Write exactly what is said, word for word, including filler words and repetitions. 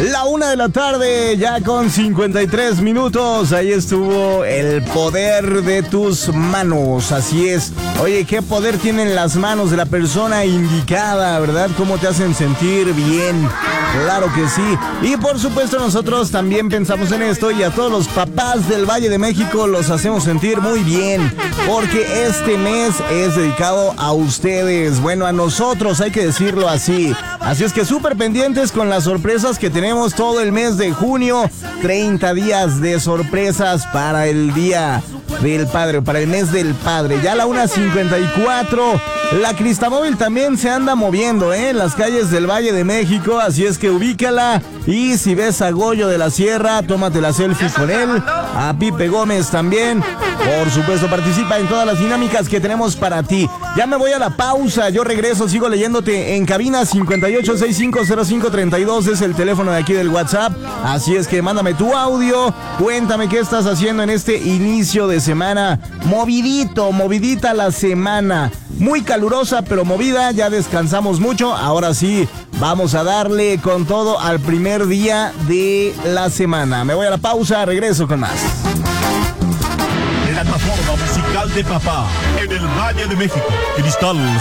La una de la tarde, ya con cincuenta y tres minutos. Ahí estuvo el poder de tus manos. Así es. Oye, ¿qué poder tienen las manos de la persona indicada, verdad? ¿Cómo te hacen sentir bien? Claro que sí. Y por supuesto nosotros también pensamos en esto y a todos los papás del Valle de México los hacemos sentir muy bien. Porque este mes es dedicado a ustedes. Bueno, a nosotros, hay que decirlo así. Así es que súper pendientes con las sorpresas que tenemos todo el mes de junio. treinta días de sorpresas para el Día del Padre, para el mes del Padre. Ya a la una cincuenta y cuatro. La Cristamóvil también se anda moviendo, ¿eh? En las calles del Valle de México. Así es que ubícala. Y si ves a Goyo de la Sierra, tómate la selfie con él. A Pipe Gómez también. Por supuesto, participa en todas las dinámicas que tenemos para ti. Ya me voy a la pausa. Yo regreso, sigo leyéndote en cabina. Cincuenta y ocho, sesenta y cinco, cero cinco, treinta y dos es el teléfono de aquí del WhatsApp. Así es que mándame tu audio. Cuéntame qué estás haciendo en este inicio de semana. Movidito, movidita la semana. Muy calurosa, pero movida. Ya descansamos mucho. Ahora sí, vamos a darle con todo al primer día de la semana. Me voy a la pausa, regreso con más. Plataforma musical de papá en el Valle de México. Cristal